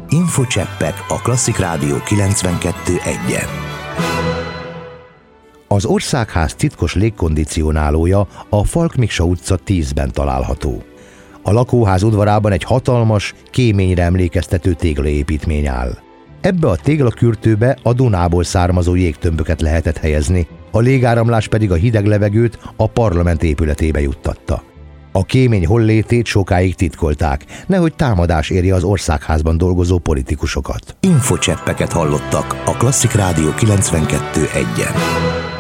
Infocseppek a Klasszik Rádió 92.1-en. Az Országház titkos légkondicionálója a Falk Miksa utca 10-ben található. A lakóház udvarában egy hatalmas, kéményre emlékeztető téglaépítmény áll. Ebbe a téglakürtőbe a Dunából származó jégtömböket lehetett helyezni, a légáramlás pedig a hideg levegőt a parlament épületébe juttatta. A kémény hollétét sokáig titkolták, nehogy támadás érje az Országházban dolgozó politikusokat. Infocseppeket hallottak a Klasszik Rádió 92.1-en.